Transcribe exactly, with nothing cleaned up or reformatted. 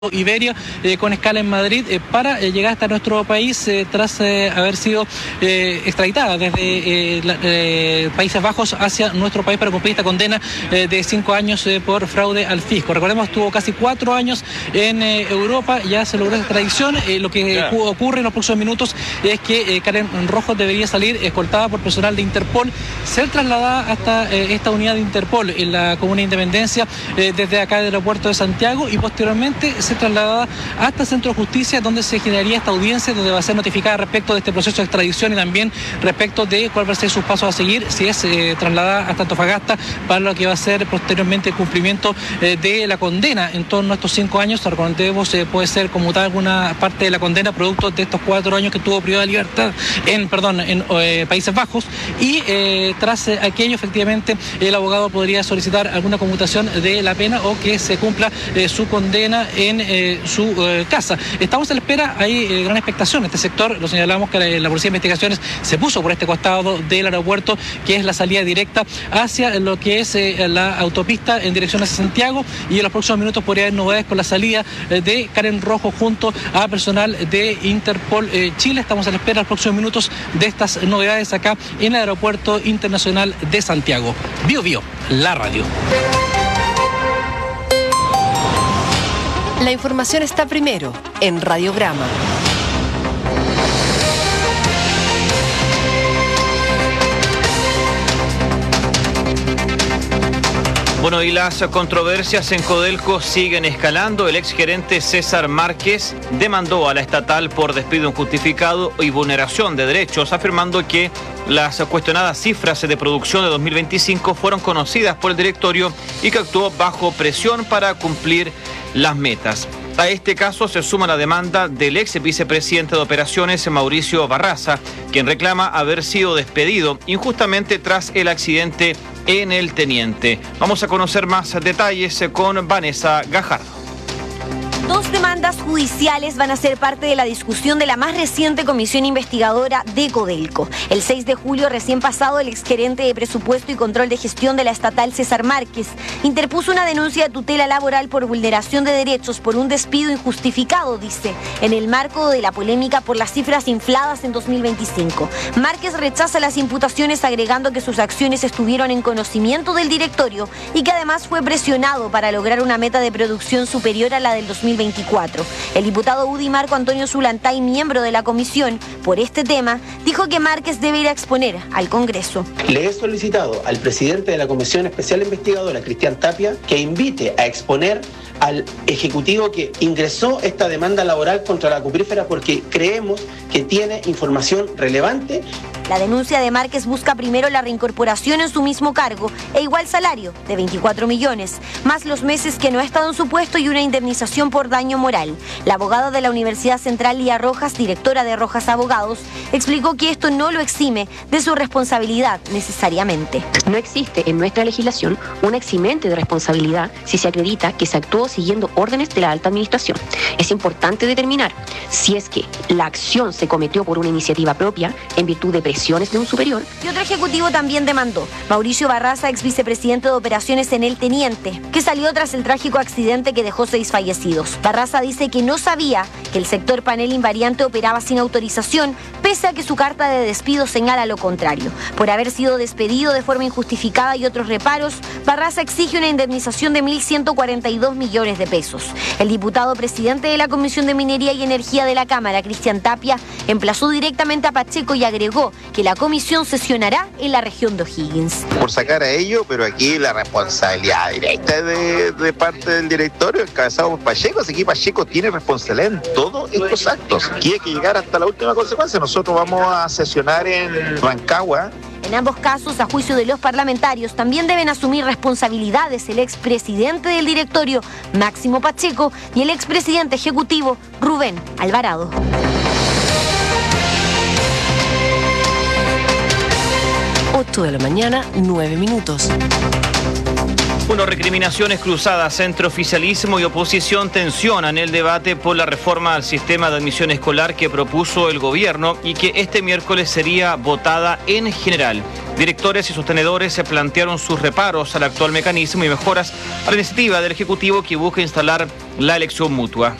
Iberia eh, con escala en Madrid eh, para eh, llegar hasta nuestro país eh, tras eh, haber sido eh, extraditada desde eh, la, eh, Países Bajos hacia nuestro país para cumplir esta condena eh, de cinco años eh, por fraude al fisco. Recordemos, estuvo casi cuatro años en eh, Europa, ya se logró esta extradición. Eh, lo que yeah. ocurre en los próximos minutos es que eh, Karen Rojo debería salir escoltada por personal de Interpol, ser trasladada hasta eh, esta unidad de Interpol en la Comuna de Independencia eh, desde acá del aeropuerto de Santiago, y posteriormente se trasladada hasta el Centro de Justicia, donde se generaría esta audiencia, donde va a ser notificada respecto de este proceso de extradición y también respecto de cuál va a ser sus pasos a seguir, si es eh, trasladada hasta Antofagasta para lo que va a ser posteriormente el cumplimiento eh, de la condena en torno a estos cinco años. Recordemos, eh, puede ser conmutada alguna parte de la condena producto de estos cuatro años que estuvo privada de libertad en, perdón, en eh, Países Bajos, y eh, tras eh, aquello, efectivamente, el abogado podría solicitar alguna conmutación de la pena o que se cumpla eh, su condena en eh, su eh, casa. Estamos a la espera, hay eh, gran expectación en este sector. Lo señalamos que la, la Policía de Investigaciones se puso por este costado del aeropuerto, que es la salida directa hacia lo que es eh, la autopista en dirección hacia Santiago, y en los próximos minutos podría haber novedades con la salida eh, de Karen Rojo junto a personal de Interpol eh, Chile. Estamos a la espera en los próximos minutos de estas novedades acá en el Aeropuerto Internacional de Santiago. Bio Bio, la radio. La información está primero en Radiograma. Bueno, y las controversias en Codelco siguen escalando. El exgerente César Márquez demandó a la estatal por despido injustificado y vulneración de derechos, afirmando que las cuestionadas cifras de producción de dos mil veinticinco fueron conocidas por el directorio y que actuó bajo presión para cumplir las metas. A este caso se suma la demanda del ex vicepresidente de operaciones, Mauricio Barraza, quien reclama haber sido despedido injustamente tras el accidente en el Teniente. Vamos a conocer más detalles con Vanessa Gajardo. Dos demandas judiciales van a ser parte de la discusión de la más reciente comisión investigadora de Codelco. El seis de julio recién pasado, el exgerente de Presupuesto y Control de Gestión de la estatal, César Márquez, interpuso una denuncia de tutela laboral por vulneración de derechos por un despido injustificado, dice, en el marco de la polémica por las cifras infladas en dos mil veinticinco. Márquez rechaza las imputaciones, agregando que sus acciones estuvieron en conocimiento del directorio y que además fue presionado para lograr una meta de producción superior a la del dos mil veinticuatro. El diputado U D I Marco Antonio Zulantay, miembro de la comisión por este tema, dijo que Márquez debe ir a exponer al Congreso. Le he solicitado al presidente de la Comisión Especial Investigadora, Cristian Tapia, que invite a exponer al ejecutivo que ingresó esta demanda laboral contra la cuprífera, porque creemos que tiene información relevante. La denuncia de Márquez busca primero la reincorporación en su mismo cargo e igual salario de veinticuatro millones, más los meses que no ha estado en su puesto y una indemnización por daño moral. La abogada de la Universidad Central, Lía Rojas, directora de Rojas Abogados, explicó que esto no lo exime de su responsabilidad necesariamente. No existe en nuestra legislación una eximente de responsabilidad si se acredita que se actuó siguiendo órdenes de la alta administración. Es importante determinar si es que la acción se cometió por una iniciativa propia en virtud de presiones de un superior. Y otro ejecutivo también demandó, Mauricio Barraza, ex vicepresidente de operaciones en el Teniente, que salió tras el trágico accidente que dejó seis fallecidos. Barraza dice que no sabía que el sector Panel Invariante operaba sin autorización, pese a que su carta de despido señala lo contrario. Por haber sido despedido de forma injustificada y otros reparos, Barraza exige una indemnización de mil ciento cuarenta y dos millones de pesos. El diputado presidente de la Comisión de Minería y Energía de la Cámara, Cristian Tapia, emplazó directamente a Pacheco y agregó que la comisión sesionará en la región de O'Higgins. Por sacar a ellos, pero aquí la responsabilidad directa de, de parte del directorio, encabezado por Pacheco, así que Pacheco tiene responsabilidad en todos estos actos. Aquí hay que llegar hasta la última consecuencia. Nosotros vamos a sesionar en Rancagua. En ambos casos, a juicio de los parlamentarios, también deben asumir responsabilidades el expresidente del directorio, Máximo Pacheco, y el expresidente ejecutivo, Rubén Alvarado. ocho de la mañana, nueve minutos. Bueno, recriminaciones cruzadas entre oficialismo y oposición tensionan el debate por la reforma al sistema de admisión escolar que propuso el gobierno y que este miércoles sería votada en general. Directores y sostenedores se plantearon sus reparos al actual mecanismo y mejoras a la iniciativa del Ejecutivo que busca instalar la elección mutua.